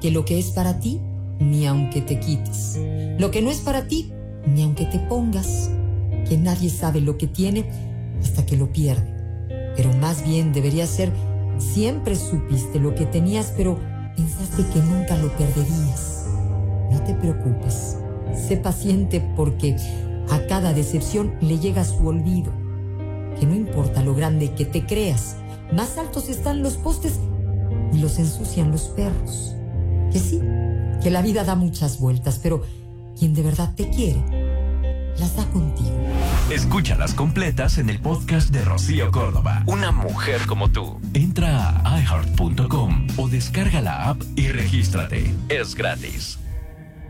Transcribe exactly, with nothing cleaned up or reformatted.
que lo que es para ti, ni aunque te quites. Lo que no es para ti, ni aunque te pongas. Que nadie sabe lo que tiene hasta que lo pierde. Pero más bien debería ser, siempre supiste lo que tenías, pero pensaste que nunca lo perderías. No te preocupes. Sé paciente porque a cada decepción le llega su olvido. Que no importa lo grande que te creas, más altos están los postes y los ensucian los perros. Que sí, que la vida da muchas vueltas, pero quien de verdad te quiere, las da contigo. Escúchalas completas en el podcast de Rocío Córdoba. Una mujer como tú. Entra a i heart punto com o descarga la app y regístrate. Es gratis.